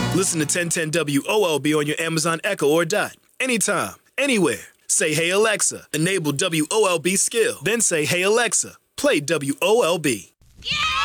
Listen to 1010 WOLB on your Amazon Echo or Dot. Anytime, anywhere. Say, hey Alexa, enable WOLB skill. Then say, hey Alexa, play WOLB. Yeah!